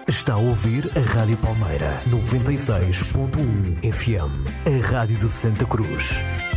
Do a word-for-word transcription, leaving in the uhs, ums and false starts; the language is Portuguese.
Está a ouvir a Rádio Palmeira noventa e seis ponto um F M, a rádio de Santa Cruz.